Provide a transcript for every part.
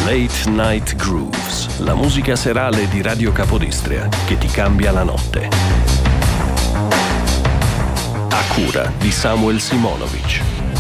Late Night Grooves, la musica serale di Radio Capodistria che ti cambia la notte. A cura di Samuel Simonovic.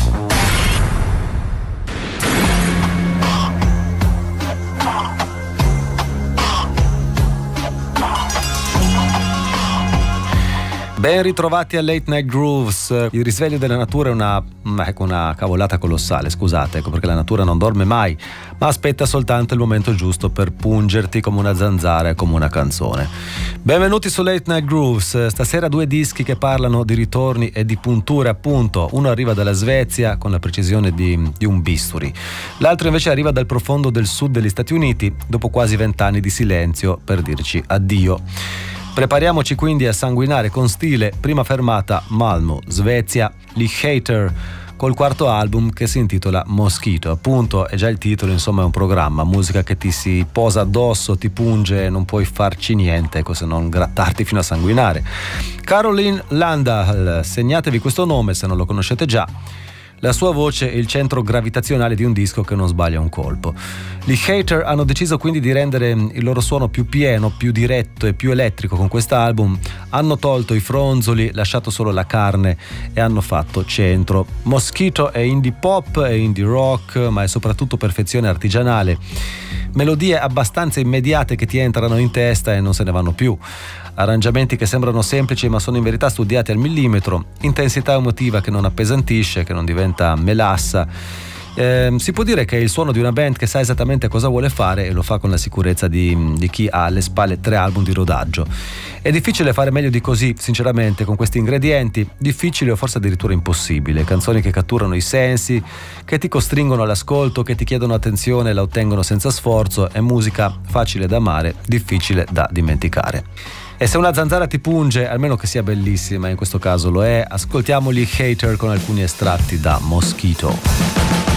Ben ritrovati a Late Night Grooves. Il risveglio della natura è una cavolata colossale, scusate, perché la natura non dorme mai, ma aspetta soltanto il momento giusto per pungerti come una zanzara e come una canzone. Benvenuti su Late Night Grooves. Stasera due dischi che parlano di ritorni e di punture, appunto. Uno arriva dalla Svezia con la precisione di un bisturi, l'altro invece arriva dal profondo del sud degli Stati Uniti dopo quasi 20 anni di silenzio per dirci addio. Prepariamoci quindi a sanguinare con stile. Prima fermata Malmö, Svezia, gli Hater col quarto album che si intitola Mosquito. Appunto, è già il titolo, insomma è un programma, musica che ti si posa addosso, ti punge, non puoi farci niente se non grattarti fino a sanguinare. Caroline Landal, segnatevi questo nome se non lo conoscete già. La sua voce è il centro gravitazionale di un disco che non sbaglia un colpo. Gli Hater hanno deciso quindi di rendere il loro suono più pieno, più diretto e più elettrico con quest'album. Hanno tolto i fronzoli, lasciato solo la carne e hanno fatto centro. Mosquito è indie pop, è indie rock, ma è soprattutto perfezione artigianale. Melodie abbastanza immediate che ti entrano in testa e non se ne vanno più. Arrangiamenti che sembrano semplici ma sono in verità studiati al millimetro, intensità emotiva che non appesantisce, che non diventa melassa. Si può dire che è il suono di una band che sa esattamente cosa vuole fare e lo fa con la sicurezza di chi ha alle spalle 3 album di rodaggio. È difficile fare meglio di così, sinceramente, con questi ingredienti, difficile o forse addirittura impossibile. Canzoni che catturano i sensi, che ti costringono all'ascolto, che ti chiedono attenzione e la ottengono senza sforzo. È musica facile da amare, difficile da dimenticare. E se una zanzara ti punge, almeno che sia bellissima, in questo caso lo è, ascoltiamo gli Hater con alcuni estratti da Mosquito.